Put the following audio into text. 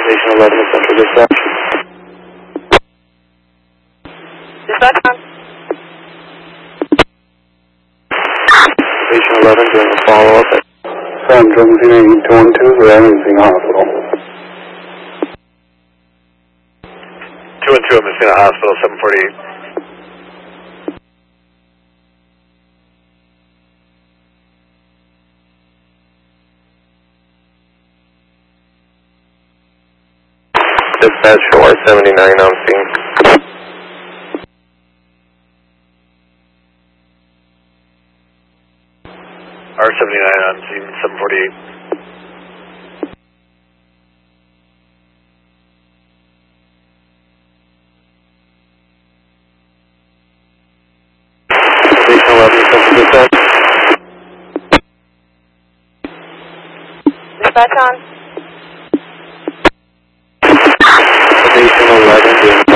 Station 11 Central Dispatch. Dispatch on. Station 11 doing a follow-up at San Jose 212, we're at Hospital. 212 Messina Hospital, 748. Dispatch for R79 on scene. R79 on scene, 748. Station 11 Central Dispatch. Dispatch on.